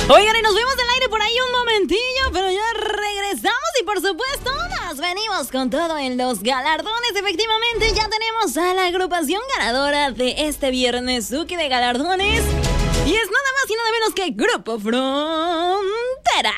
Oigan, y nos vemos del aire por ahí un momentillo, pero ya regresamos y por supuesto nos venimos con todo en los galardones. Efectivamente, ya tenemos a la agrupación ganadora de este viernes Suki de galardones. Y es nada más y nada menos que Grupo Frontera.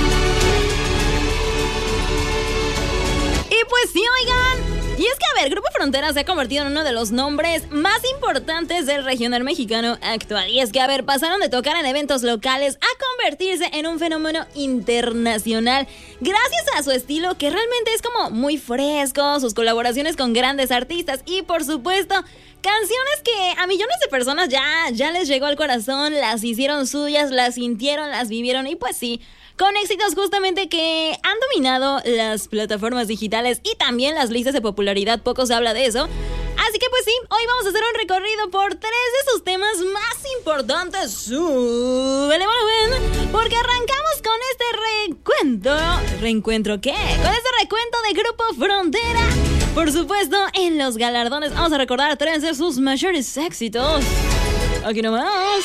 Y pues sí, oigan, y es que, a ver, Grupo Frontera se ha convertido en uno de los nombres más importantes del regional mexicano actual. Y es que, a ver, pasaron de tocar en eventos locales a convertirse en un fenómeno internacional gracias a su estilo, que realmente es como muy fresco, sus colaboraciones con grandes artistas y, por supuesto, canciones que a millones de personas ya les llegó al corazón, las hicieron suyas, las sintieron, las vivieron y pues sí, con éxitos justamente que han dominado las plataformas digitales y también las listas de popularidad, poco se habla de eso. Así que pues sí, hoy vamos a hacer un recorrido por 3 de sus temas más importantes. ¡Súbele, volumen! Porque arrancamos con este ¿Reencuentro qué? Con este recuento de Grupo Frontera. Por supuesto, en los galardones vamos a recordar 3 de sus mayores éxitos. Aquí nomás.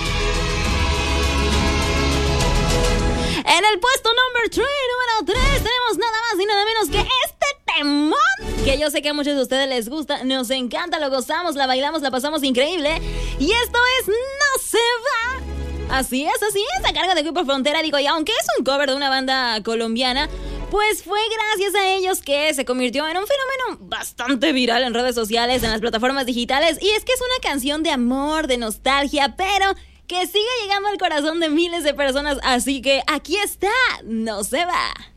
En el puesto número 3 tenemos nada más y nada menos que este temón, que yo sé que a muchos de ustedes les gusta, nos encanta, lo gozamos, la bailamos, la pasamos increíble. Y esto es No Se Va. Así es, a cargo de Grupo Frontera. Digo, y aunque es un cover de una banda colombiana, pues fue gracias a ellos que se convirtió en un fenómeno bastante viral en redes sociales, en las plataformas digitales. Y es que es una canción de amor, de nostalgia, pero que sigue llegando al corazón de miles de personas. Así que aquí está, No Se Va.